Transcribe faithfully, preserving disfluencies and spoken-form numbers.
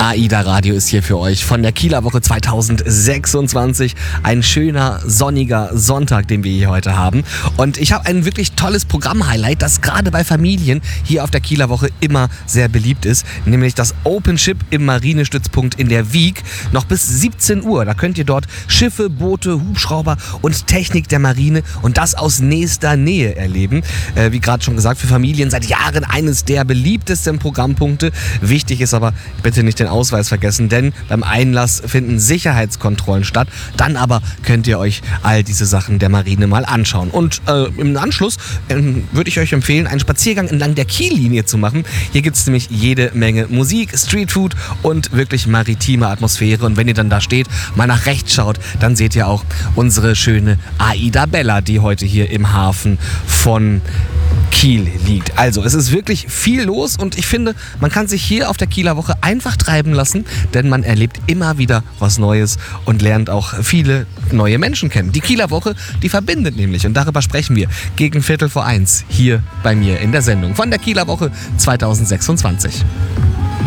AIDA Radio ist hier für euch von der Kieler Woche zweitausendsechsundzwanzig. Ein schöner, sonniger Sonntag, den wir hier heute haben. Und ich habe ein wirklich tolles Programm-Highlight, das gerade bei Familien hier auf der Kieler Woche immer sehr beliebt ist. Nämlich das Open Ship im Marinestützpunkt in der Wiek. Noch bis siebzehn Uhr. Da könnt ihr dort Schiffe, Boote, Hubschrauber und Technik der Marine und das aus nächster Nähe erleben. Äh, wie gerade schon gesagt, für Familien seit Jahren eines der beliebtesten Programmpunkte. Wichtig ist aber, bitte nicht den Ausweis vergessen, denn beim Einlass finden Sicherheitskontrollen statt. Dann aber könnt ihr euch all diese Sachen der Marine mal anschauen. Und äh, im Anschluss äh, würde ich euch empfehlen, einen Spaziergang entlang der Kiellinie zu machen. Hier gibt es nämlich jede Menge Musik, Streetfood und wirklich maritime Atmosphäre. Und wenn ihr dann da steht, mal nach rechts schaut, dann seht ihr auch unsere schöne AIDA Bella, die heute hier im Hafen von Kiel liegt. Also es ist wirklich viel los und ich finde, man kann sich hier auf der Kieler Woche einfach treiben lassen, denn man erlebt immer wieder was Neues und lernt auch viele neue Menschen kennen. Die Kieler Woche, die verbindet nämlich und darüber sprechen wir gegen Viertel vor eins hier bei mir in der Sendung von der Kieler Woche zweitausendsechsundzwanzig.